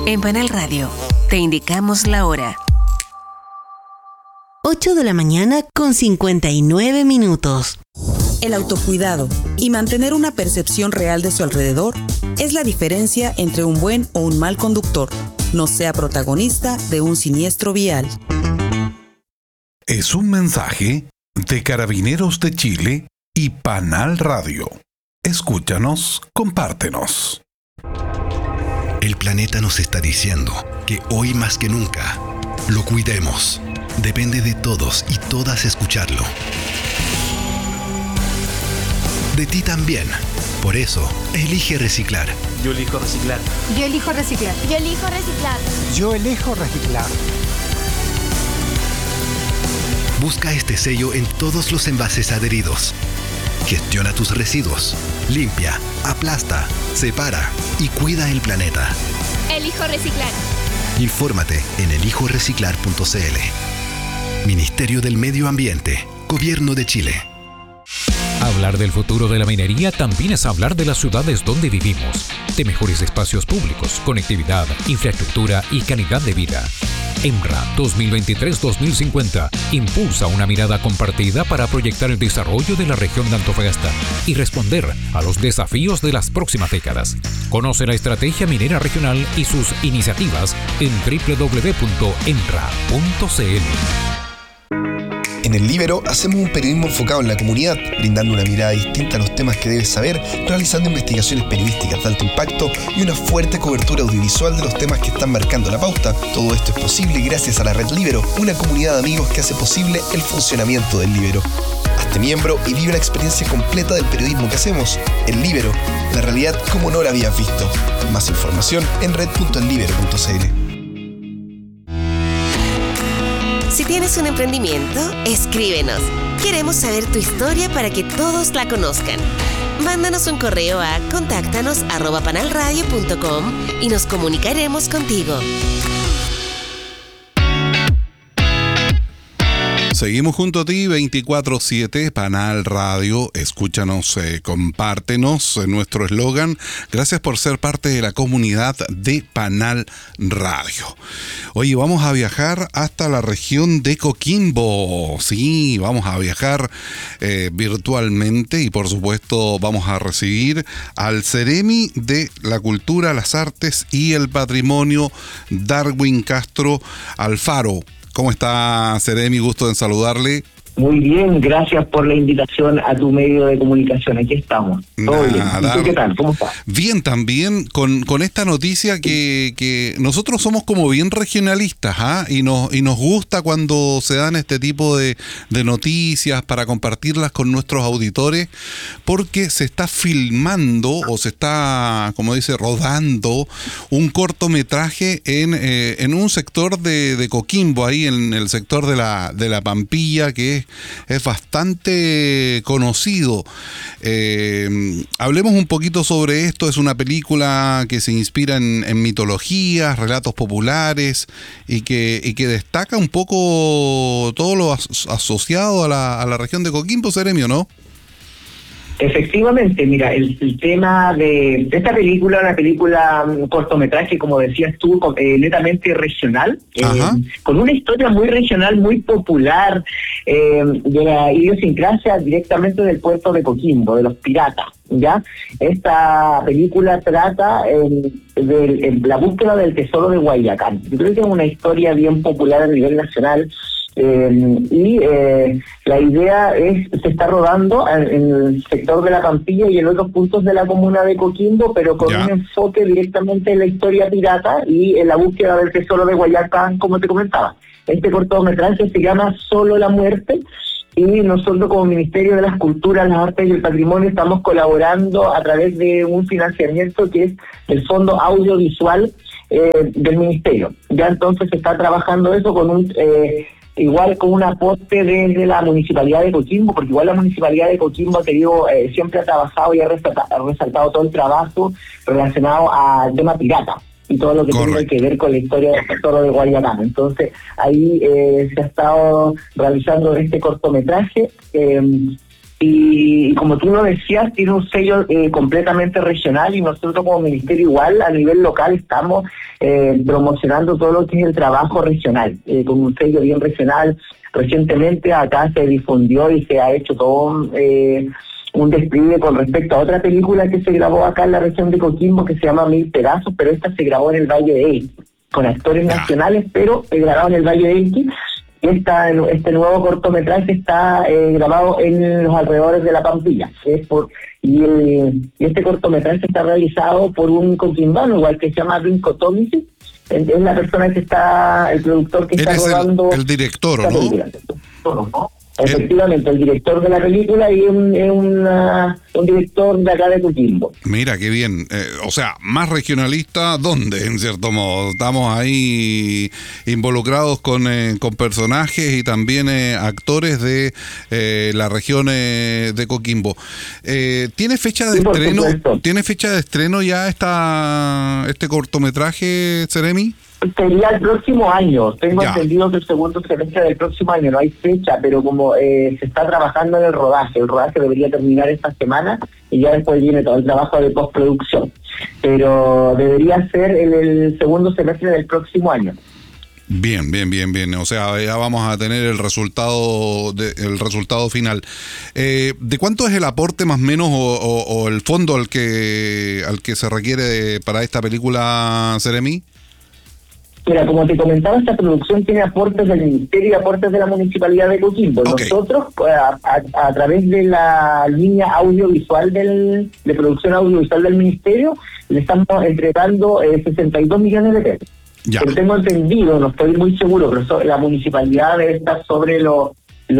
En Panal Radio, te indicamos la hora. 8:59 a.m. El autocuidado y mantener una percepción real de su alrededor es la diferencia entre un buen o un mal conductor. No sea protagonista de un siniestro vial. Es un mensaje de Carabineros de Chile y Panal Radio. Escúchanos, compártenos. El planeta nos está diciendo que hoy más que nunca lo cuidemos. Depende de todos y todas escucharlo. De ti también. Por eso, elige reciclar. Yo elijo reciclar. Yo elijo reciclar. Yo elijo reciclar. Yo elijo reciclar. Busca este sello en todos los envases adheridos. Gestiona tus residuos. Limpia, aplasta, separa y cuida el planeta. Elijo reciclar. Infórmate en elijoreciclar.cl. Ministerio del Medio Ambiente, Gobierno de Chile. Hablar del futuro de la minería también es hablar de las ciudades donde vivimos, de mejores espacios públicos, conectividad, infraestructura y calidad de vida. EMRA 2023-2050 impulsa una mirada compartida para proyectar el desarrollo de la región de Antofagasta y responder a los desafíos de las próximas décadas. Conoce la estrategia minera regional y sus iniciativas en www.emra.cl. En El Líbero hacemos un periodismo enfocado en la comunidad, brindando una mirada distinta a los temas que debes saber, realizando investigaciones periodísticas de alto impacto y una fuerte cobertura audiovisual de los temas que están marcando la pauta. Todo esto es posible gracias a la Red Líbero, una comunidad de amigos que hace posible el funcionamiento del Líbero. Hazte miembro y vive la experiencia completa del periodismo que hacemos. El Líbero, la realidad como no la habías visto. Más información en red.ellibero.cl. Si tienes un emprendimiento, escríbenos. Queremos saber tu historia para que todos la conozcan. Mándanos un correo a contáctanos@panalradio.com y nos comunicaremos contigo. Seguimos junto a ti 24/7, Panal Radio. Escúchanos, compártenos nuestro eslogan. Gracias por ser parte de la comunidad de Panal Radio. Oye, vamos a viajar hasta la región de Coquimbo. Sí, vamos a viajar virtualmente y por supuesto vamos a recibir al Ceremi de la Cultura, las Artes y el Patrimonio, Darwin Castro Alfaro. ¿Cómo está, Ceremi? Gusto en saludarle. Muy bien, gracias por la invitación a tu medio de comunicación. Aquí estamos. Todo bien. ¿Y tú qué tal? ¿Cómo estás? Bien, también con esta noticia que nosotros somos como bien regionalistas, y nos gusta cuando se dan este tipo de noticias para compartirlas con nuestros auditores, porque se está filmando o se está, como dice, rodando un cortometraje en un sector de Coquimbo, ahí en el sector de la Pampilla, que es bastante conocido. Hablemos un poquito sobre esto. Es una película que se inspira en mitologías, relatos populares y que destaca un poco todo lo asociado a la región de Coquimbo, Ceremio, ¿no? Efectivamente, mira, el tema de esta película, una película, un cortometraje, como decías tú, netamente regional, con una historia muy regional, muy popular, de la idiosincrasia directamente del puerto de Coquimbo, de los piratas, ¿ya? Esta película trata de la búsqueda del tesoro de Guayacán. Yo creo que es una historia bien popular a nivel nacional. La idea se está rodando en el sector de la Pampilla y en otros puntos de la comuna de Coquimbo, pero con un enfoque directamente en la historia pirata y en la búsqueda del tesoro de Guayacán, como te comentaba. Este cortometraje se llama Solo la Muerte, y nosotros como Ministerio de las Culturas, las Artes y el Patrimonio estamos colaborando a través de un financiamiento que es el Fondo Audiovisual del Ministerio. Ya entonces se está trabajando eso con igual con un aporte desde la Municipalidad de Coquimbo, porque igual la Municipalidad de Coquimbo siempre ha trabajado y ha resaltado todo el trabajo relacionado al tema pirata y todo lo que tiene que ver con la historia del tesoro de Guayacán. Entonces ahí se ha estado realizando este cortometraje y como tú lo decías, tiene un sello completamente regional, y nosotros como ministerio igual a nivel local estamos promocionando todo lo que es el trabajo regional, con un sello bien regional. Recientemente acá se difundió y se ha hecho todo un despliegue con respecto a otra película que se grabó acá en la región de Coquimbo, que se llama 1000 pedazos, pero esta se grabó en el Valle de Elqui, con actores nacionales, pero grabado en el Valle de Elqui. Este nuevo cortometraje está grabado en los alrededores de La Pampilla. Y este cortometraje está realizado por un coquimbano, igual, que se llama Rinco Tómici. Es la persona que está, el productor que está rodando. El director, ¿no? Efectivamente, el director de la película, y un director de acá de Coquimbo. Mira, qué bien. O sea, más regionalista, ¿dónde? En cierto modo. Estamos ahí involucrados con personajes y también actores de la región de Coquimbo. ¿Tiene fecha de estreno? ¿Tiene fecha de estreno ya este cortometraje, Seremi? Sería el próximo año. Tengo entendido que el segundo semestre del próximo año, no hay fecha, pero como se está trabajando en el rodaje debería terminar esta semana, y ya después viene todo el trabajo de postproducción. Pero debería ser el segundo semestre del próximo año. Bien. O sea, ya vamos a tener el resultado final. ¿De cuánto es el aporte más o menos o el fondo al que se requiere para esta película, Seremi? Mira, como te comentaba, esta producción tiene aportes del Ministerio y aportes de la Municipalidad de Coquimbo. Okay. Nosotros, a través de la línea audiovisual de producción audiovisual del Ministerio, le estamos entregando 62 millones de pesos. Ya. Pero tengo entendido, no estoy muy seguro, pero la Municipalidad debe estar sobre los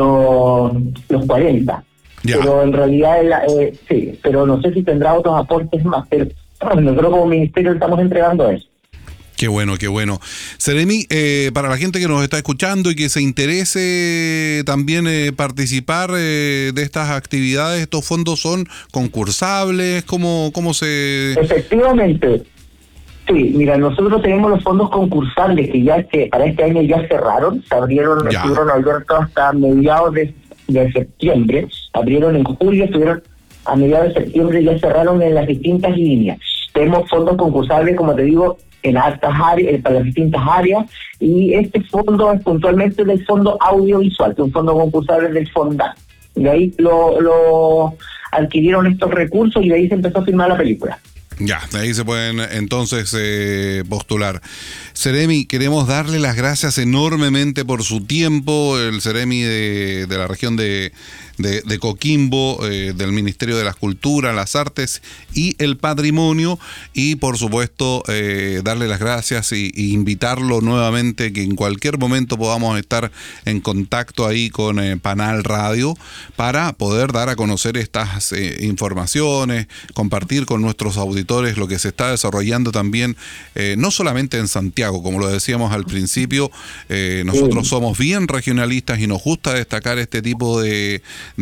40. Ya. Pero en realidad, sí, pero no sé si tendrá otros aportes más, pero nosotros como Ministerio estamos entregando eso. Qué bueno. Seremi, para la gente que nos está escuchando y que se interese también participar de estas actividades, ¿estos fondos son concursables? ¿Cómo se...? Efectivamente. Sí, mira, nosotros tenemos los fondos concursables que para este año ya cerraron, estuvieron abiertos hasta mediados de septiembre, abrieron en julio, estuvieron a mediados de septiembre, ya cerraron en las distintas líneas. Tenemos fondos concursables, como te digo, en altas áreas, para las distintas áreas, y este fondo es puntualmente del fondo audiovisual, que es un fondo concursable del FONDAC. De ahí lo adquirieron estos recursos y de ahí se empezó a filmar la película. Ya, de ahí se pueden entonces postular. Seremi, queremos darle las gracias enormemente por su tiempo, el Seremi de la región de Coquimbo, del Ministerio de las Culturas, las Artes y el Patrimonio, y por supuesto darle las gracias y invitarlo nuevamente, que en cualquier momento podamos estar en contacto ahí con Panal Radio para poder dar a conocer estas informaciones, compartir con nuestros auditores lo que se está desarrollando también, no solamente en Santiago, como lo decíamos al principio, nosotros somos bien regionalistas y nos gusta destacar este tipo de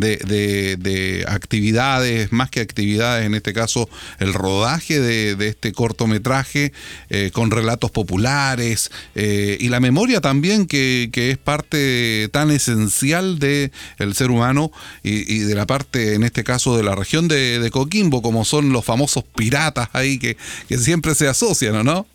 actividades, más que actividades, en este caso el rodaje de este cortometraje con relatos populares y la memoria también, que es parte tan esencial del ser humano y de la parte, en este caso, de la región de Coquimbo, como son los famosos piratas ahí que siempre se asocian, ¿no?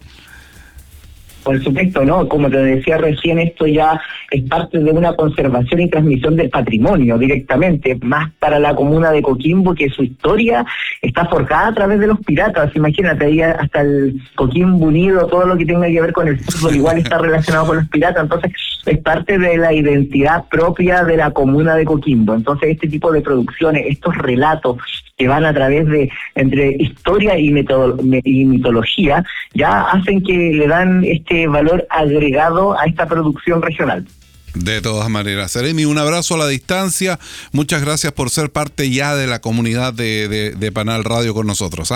Por supuesto, ¿no? Como te decía recién, esto ya es parte de una conservación y transmisión del patrimonio directamente, más para la comuna de Coquimbo, que su historia está forjada a través de los piratas. Imagínate, ahí hasta el Coquimbo Unido, todo lo que tenga que ver con el fútbol igual está relacionado con los piratas. Entonces es parte de la identidad propia de la comuna de Coquimbo. Entonces este tipo de producciones, estos relatos que van a través de entre historia y mitología, ya hacen que le dan este valor agregado a esta producción regional. De todas maneras, Seremi, un abrazo a la distancia. Muchas gracias por ser parte ya de la comunidad de Panal Radio con nosotros.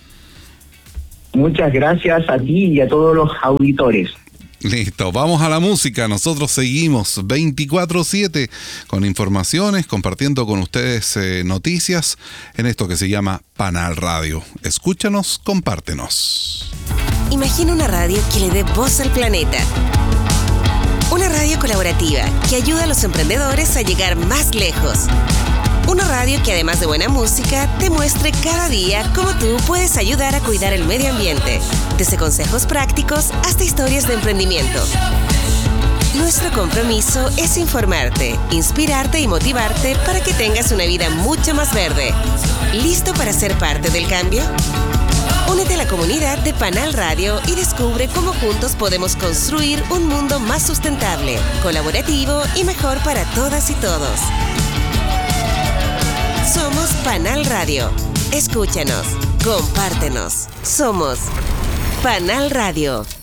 Muchas gracias a ti y a todos los auditores. Listo, vamos a la música. Nosotros seguimos 24/7 con informaciones, compartiendo con ustedes noticias en esto que se llama Panal Radio. Escúchanos, compártenos. Imagina una radio que le dé voz al planeta. Una radio colaborativa que ayuda a los emprendedores a llegar más lejos. Una radio que además de buena música, te muestre cada día cómo tú puedes ayudar a cuidar el medio ambiente. Desde consejos prácticos hasta historias de emprendimiento. Nuestro compromiso es informarte, inspirarte y motivarte para que tengas una vida mucho más verde. ¿Listo para ser parte del cambio? Únete a la comunidad de Panal Radio y descubre cómo juntos podemos construir un mundo más sustentable, colaborativo y mejor para todas y todos. Somos Panal Radio. Escúchanos, compártenos. Somos Panal Radio.